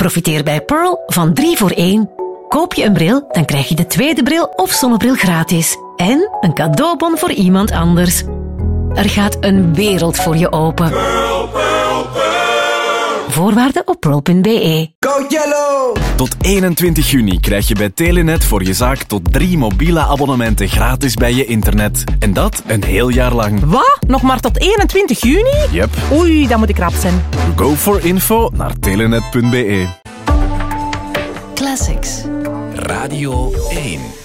Profiteer bij Pearl van 3 voor 1. Koop je een bril, dan krijg je de tweede bril of zonnebril gratis. En een cadeaubon voor iemand anders. Er gaat een wereld voor je open. Pearl, Pearl, Pearl. Voorwaarden op pearl.be. Go Yellow! Tot 21 juni krijg je bij Telenet voor je zaak tot 3 mobiele abonnementen gratis bij je internet. En dat een heel jaar lang. Wat? Nog maar tot 21 juni? Yep. Oei, dat moet ik rap zijn. Go for info naar telenet.be. Classics. Radio 1.